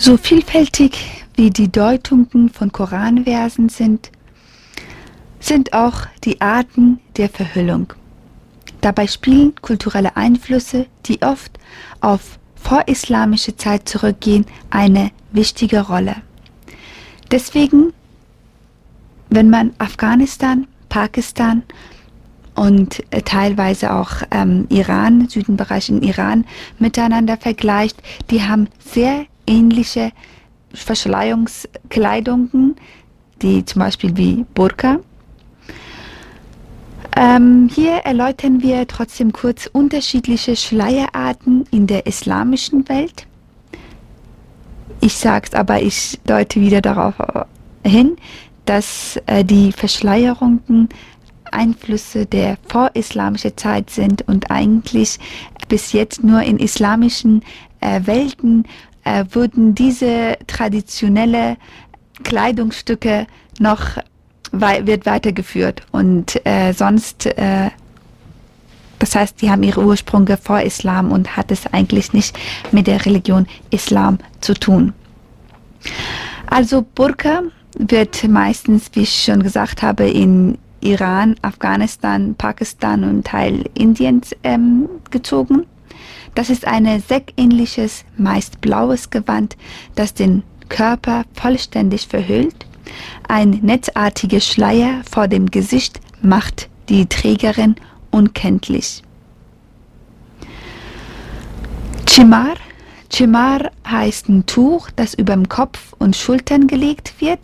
So vielfältig wie die Deutungen von Koranversen sind auch die Arten der Verhüllung. Dabei spielen kulturelle Einflüsse, die oft auf vorislamische Zeit zurückgehen, eine wichtige Rolle. Deswegen, wenn man Afghanistan, Pakistan und teilweise auch Iran, Südenbereich in Iran miteinander vergleicht, die haben sehr ähnliche Verschleierungskleidungen, die zum Beispiel wie Burka. Hier erläutern wir trotzdem kurz unterschiedliche Schleierarten in der islamischen Welt. Ich sag's, aber ich deute wieder darauf hin, dass die Verschleierungen Einflüsse der vorislamischen Zeit sind und eigentlich bis jetzt nur in islamischen Welten wurden diese traditionelle Kleidungsstücke noch wird weitergeführt und sonst, das heißt, die haben ihre Ursprünge vor Islam und hat es eigentlich nicht mit der Religion Islam zu tun. Also Burka wird meistens, wie ich schon gesagt habe, in Iran, Afghanistan, Pakistan und Teil Indiens gezogen. Das ist ein säckähnliches, meist blaues Gewand, das den Körper vollständig verhüllt. Ein netzartiger Schleier vor dem Gesicht macht die Trägerin unkenntlich. Chimar. Chimar heißt ein Tuch, das über dem Kopf und Schultern gelegt wird.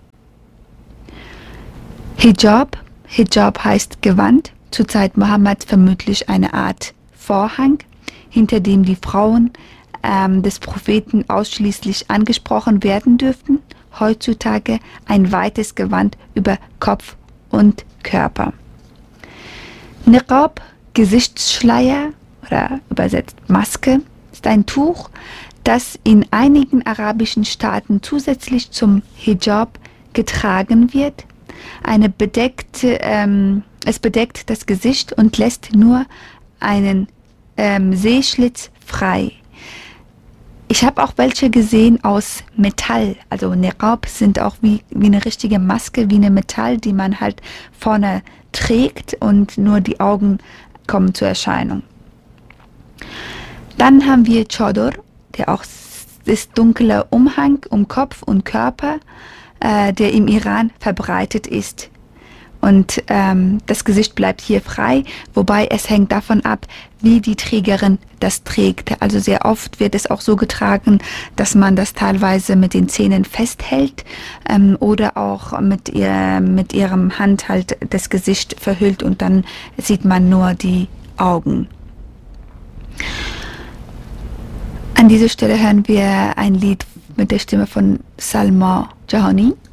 Hijab. Hijab heißt Gewand, zur Zeit Mohammeds vermutlich eine Art Vorhang, hinter dem die Frauen des Propheten ausschließlich angesprochen werden dürften. Heutzutage ein weites Gewand über Kopf und Körper. Niqab, Gesichtsschleier oder übersetzt Maske, ist ein Tuch, das in einigen arabischen Staaten zusätzlich zum Hijab getragen wird. Es bedeckt das Gesicht und lässt nur einen Sehschlitz frei. Ich habe auch welche gesehen aus Metall, also Niqab sind auch wie eine richtige Maske, wie eine Metall, die man halt vorne trägt und nur die Augen kommen zur Erscheinung. Dann haben wir Chador, der auch ist dunkler Umhang um Kopf und Körper, der im Iran verbreitet ist. Und das Gesicht bleibt hier frei, wobei es hängt davon ab, wie die Trägerin das trägt. Also sehr oft wird es auch so getragen, dass man das teilweise mit den Zähnen festhält oder auch mit ihrem Hand halt das Gesicht verhüllt und dann sieht man nur die Augen. An dieser Stelle hören wir ein Lied mit der Stimme von Salma Jahani.